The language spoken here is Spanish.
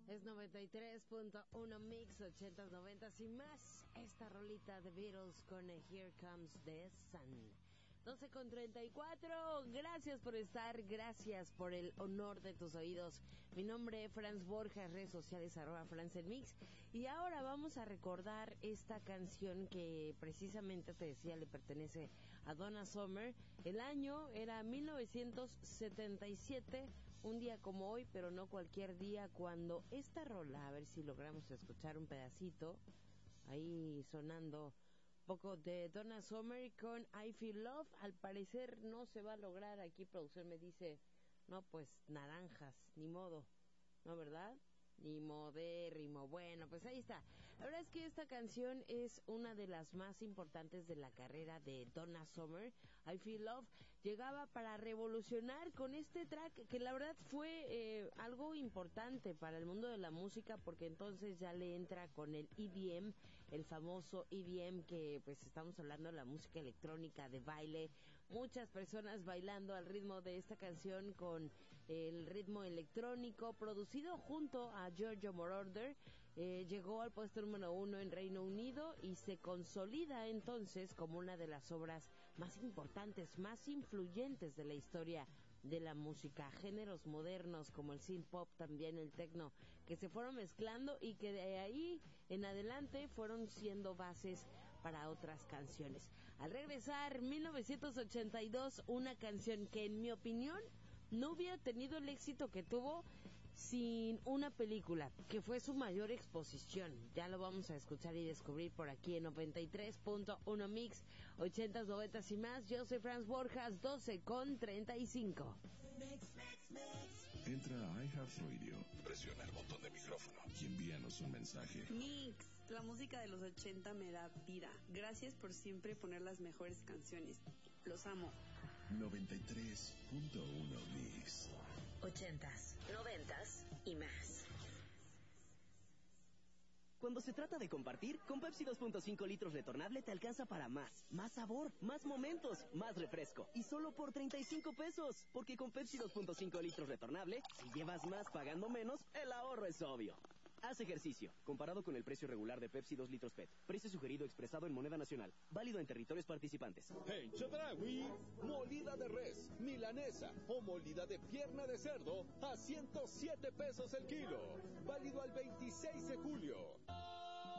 Es 93.1 Mix, 80s, 90s y más. Esta rolita de Beatles con Here Comes the Sun. 12:34, gracias por estar, gracias por el honor de tus oídos. Mi nombre es Franz Borja, redes sociales @FranzEnMix. Y ahora vamos a recordar esta canción que precisamente te decía le pertenece a Donna Summer. El año era 1977, un día como hoy, pero no cualquier día, cuando esta rola, a ver si logramos escuchar un pedacito, ahí sonando poco de Donna Summer con I Feel Love. Al parecer no se va a lograr. Aquí producción me dice, no, pues naranjas, ni modo, ¿no, verdad? Ni modérrimo. Bueno, pues ahí está. La verdad es que esta canción es una de las más importantes de la carrera de Donna Summer. I Feel Love llegaba para revolucionar con este track que la verdad fue algo importante para el mundo de la música, porque entonces ya le entra con el EDM, el famoso EDM, que pues estamos hablando de la música electrónica de baile. Muchas personas bailando al ritmo de esta canción con el ritmo electrónico, producido junto a Giorgio Moroder. Llegó al puesto número 1 en Reino Unido y se consolida entonces como una de las obras más importantes, más influyentes de la historia de la música. Géneros modernos como el synth pop, también el techno, que se fueron mezclando y que de ahí en adelante fueron siendo bases para otras canciones. Al regresar, 1982, una canción que en mi opinión no hubiera tenido el éxito que tuvo sin una película, que fue su mayor exposición. Ya lo vamos a escuchar y descubrir por aquí en 93.1 Mix, 80s, 90s y más. Yo soy Franz Borjas, 12:35. Entra a iHeartRadio, presiona el botón de micrófono y envíanos un mensaje. Mix, la música de los 80 me da vida. Gracias por siempre poner las mejores canciones. Los amo. 93.1 Mix. 80s, 90s y más. Cuando se trata de compartir, con Pepsi 2.5 litros retornable te alcanza para más. Más sabor, más momentos, más refresco. Y solo por 35 pesos. Porque con Pepsi 2.5 litros retornable, si llevas más pagando menos, el ahorro es obvio. Haz ejercicio. Comparado con el precio regular de Pepsi 2 litros PET. Precio sugerido expresado en moneda nacional. Válido en territorios participantes. En Chedraui, molida de res, milanesa o molida de pierna de cerdo a 107 pesos el kilo. Válido al 26 de julio.